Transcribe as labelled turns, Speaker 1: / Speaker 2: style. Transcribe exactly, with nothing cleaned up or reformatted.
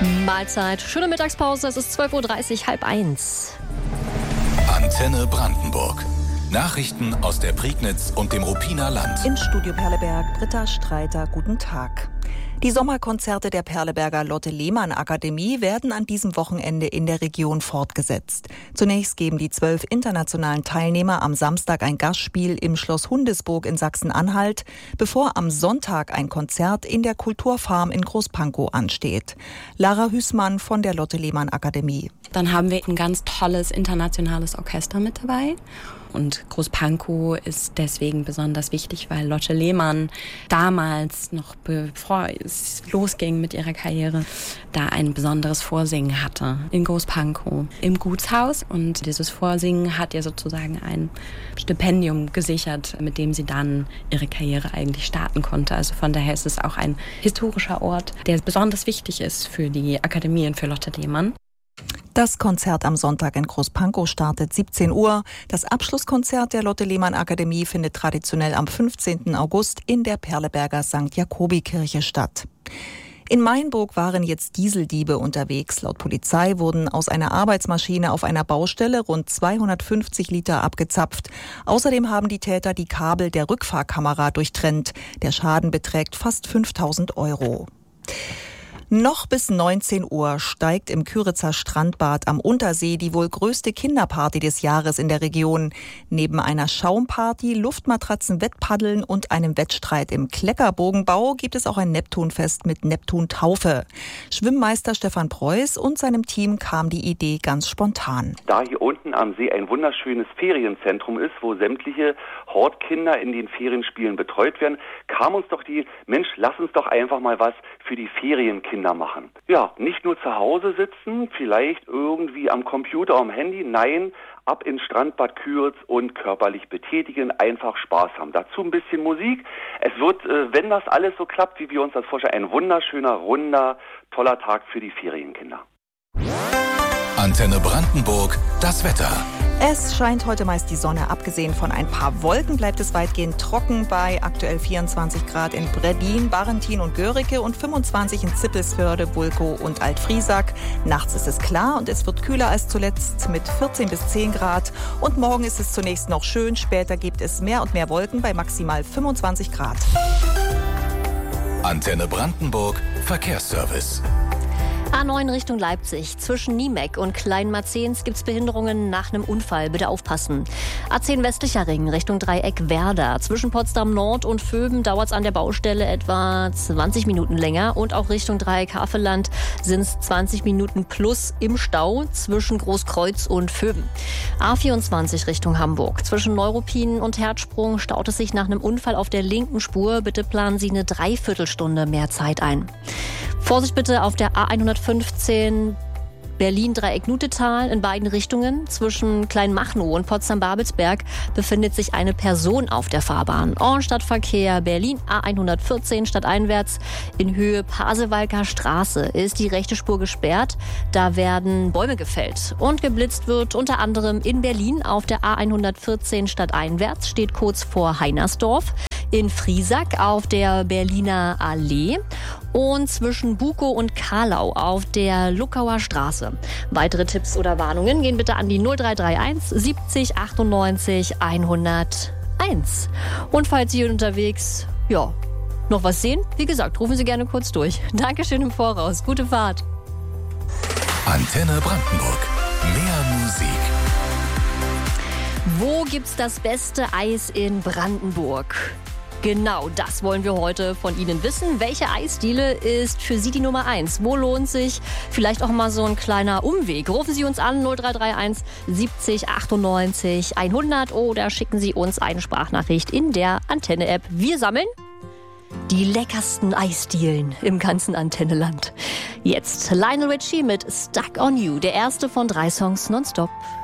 Speaker 1: Mahlzeit, schöne Mittagspause, es ist zwölf Uhr dreißig, halb eins.
Speaker 2: Antenne Brandenburg. Nachrichten aus der Prignitz und dem Ruppiner Land.
Speaker 3: Im Studio Perleberg, Britta Streiter, guten Tag. Die Sommerkonzerte der Perleberger Lotte-Lehmann-Akademie werden an diesem Wochenende in der Region fortgesetzt. Zunächst geben die zwölf internationalen Teilnehmer am Samstag ein Gastspiel im Schloss Hundesburg in Sachsen-Anhalt, bevor am Sonntag ein Konzert in der Kulturfarm in Großpankow ansteht. Lara Hüßmann von der Lotte-Lehmann-Akademie.
Speaker 4: Dann haben wir ein ganz tolles internationales Orchester mit dabei. Und Großpankow ist deswegen besonders wichtig, weil Lotte Lehmann damals, noch bevor es losging mit ihrer Karriere, da ein besonderes Vorsingen hatte in Großpankow im Gutshaus. Und dieses Vorsingen hat ihr sozusagen ein Stipendium gesichert, mit dem sie dann ihre Karriere eigentlich starten konnte. Also von daher ist es auch ein historischer Ort, der besonders wichtig ist für die Akademie und für Lotte Lehmann.
Speaker 3: Das Konzert am Sonntag in Großpankow startet siebzehn Uhr. Das Abschlusskonzert der Lotte-Lehmann-Akademie findet traditionell am fünfzehnten August in der Perleberger Sankt Jakobi-Kirche statt. In Mainburg waren jetzt Dieseldiebe unterwegs. Laut Polizei wurden aus einer Arbeitsmaschine auf einer Baustelle rund zweihundertfünfzig Liter abgezapft. Außerdem haben die Täter die Kabel der Rückfahrkamera durchtrennt. Der Schaden beträgt fast fünftausend Euro. Noch bis neunzehn Uhr steigt im Küritzer Strandbad am Untersee die wohl größte Kinderparty des Jahres in der Region. Neben einer Schaumparty, Luftmatratzen, Wettpaddeln und einem Wettstreit im Kleckerbogenbau gibt es auch ein Neptunfest mit Neptuntaufe. Schwimmmeister Stefan Preuß und seinem Team kam die Idee ganz spontan.
Speaker 5: Da hier unten am See ein wunderschönes Ferienzentrum ist, wo sämtliche Hortkinder in den Ferienspielen betreut werden, kam uns doch die, Mensch, lass uns doch einfach mal was für die Ferienkinder machen. Ja, nicht nur zu Hause sitzen, vielleicht irgendwie am Computer, am Handy, nein, ab ins Strandbad Küritz und körperlich betätigen, einfach Spaß haben. Dazu ein bisschen Musik. Es wird, wenn das alles so klappt, wie wir uns das vorstellen, ein wunderschöner, runder, toller Tag für die Ferienkinder.
Speaker 2: Antenne Brandenburg, das Wetter.
Speaker 3: Es scheint heute meist die Sonne. Abgesehen von ein paar Wolken bleibt es weitgehend trocken bei aktuell vierundzwanzig Grad in Breddin, Barentin und Görike und fünfundzwanzig in Zippelsförde, Bulkow und Altfriesack. Nachts ist es klar und es wird kühler als zuletzt mit vierzehn bis zehn Grad. Und morgen ist es zunächst noch schön, später gibt es mehr und mehr Wolken bei maximal fünfundzwanzig Grad.
Speaker 2: Antenne Brandenburg, Verkehrsservice.
Speaker 1: A neun Richtung Leipzig. Zwischen Niemeck und Kleinmarzens gibt es Behinderungen nach einem Unfall. Bitte aufpassen. A zehn westlicher Ring Richtung Dreieck Werder. Zwischen Potsdam Nord und Vöben dauert es an der Baustelle etwa zwanzig Minuten länger. Und auch Richtung Dreieck Havelland sind es zwanzig Minuten plus im Stau zwischen Großkreuz und Vöben. A vierundzwanzig Richtung Hamburg. Zwischen Neuruppin und Herzsprung staut es sich nach einem Unfall auf der linken Spur. Bitte planen Sie eine Dreiviertelstunde mehr Zeit ein. Vorsicht bitte auf der A hundertfünfzehn Berlin-Dreieck-Nutetal in beiden Richtungen. Zwischen Kleinmachnow und Potsdam-Babelsberg befindet sich eine Person auf der Fahrbahn. Ornstadtverkehr Berlin A hundertvierzehn stadteinwärts in Höhe Pasewalker Straße ist die rechte Spur gesperrt. Da werden Bäume gefällt. Und geblitzt wird unter anderem in Berlin auf der A hundertvierzehn stadteinwärts, steht kurz vor Heinersdorf. In Friesack auf der Berliner Allee und zwischen Bukow und Karlau auf der Luckauer Straße. Weitere Tipps oder Warnungen gehen bitte an die null drei drei eins siebzig achtundneunzig hunderteins. Und falls Sie unterwegs, ja, noch was sehen, wie gesagt, rufen Sie gerne kurz durch. Dankeschön im Voraus. Gute Fahrt.
Speaker 2: Antenne Brandenburg. Mehr Musik.
Speaker 1: Wo gibt's das beste Eis in Brandenburg? Genau, das wollen wir heute von Ihnen wissen. Welche Eisdiele ist für Sie die Nummer eins? Wo lohnt sich vielleicht auch mal so ein kleiner Umweg? Rufen Sie uns an null drei drei eins siebzig achtundneunzig hundert oder schicken Sie uns eine Sprachnachricht in der Antenne-App. Wir sammeln die leckersten Eisdielen im ganzen Antenneland. Jetzt Lionel Richie mit Stuck on You, der erste von drei Songs nonstop.